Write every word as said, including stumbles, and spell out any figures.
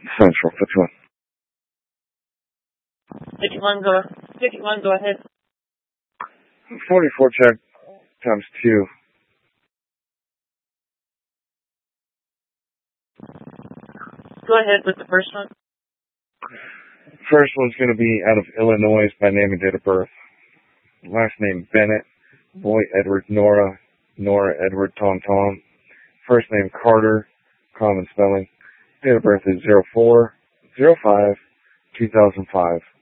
Central, fifty-one. fifty-one, go, fifty-one, go ahead. forty-four check times two. Go ahead with the first one. First one's going to be out of Illinois by name and date of birth. Last name Bennett. Boy Edward Nora. Nora Edward Tom Tom. First name Carter. Common spelling. Date of birth is zero four zero five two thousand five.